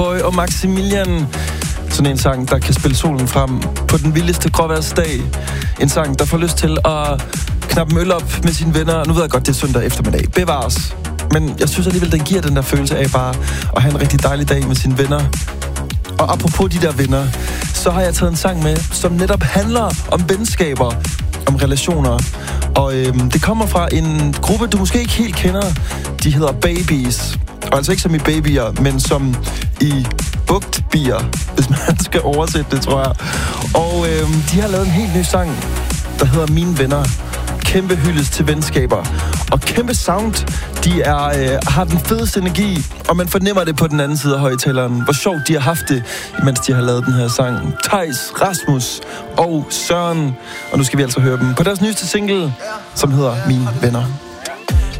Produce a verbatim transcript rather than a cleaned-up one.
Boy og Maximilian. Sådan en sang, der kan spille solen frem på den vildeste gråværsdag. En sang, der får lyst til at knappe møl op med sine venner. Nu ved jeg godt, det er søndag eftermiddag. Bevares. Men jeg synes alligevel, den giver den der følelse af bare at have en rigtig dejlig dag med sine venner. Og apropos de der venner, så har jeg taget en sang med, som netop handler om venskaber, om relationer. Og øhm, det kommer fra en gruppe, du måske ikke helt kender. De hedder Babies. Og altså ikke som i babyer, men som i bugtbier, hvis man skal oversætte det, tror jeg. Og øhm, de har lavet en helt ny sang, der hedder Mine Venner. Kæmpe hyldest til venskaber. Og kæmpe sound. De er, øh, har den fedeste energi, og man fornemmer det på den anden side af højtaleren. Hvor sjovt de har haft det, mens de har lavet den her sang. Theis, Rasmus og Søren. Og nu skal vi altså høre dem på deres nyeste single, som hedder Mine Venner.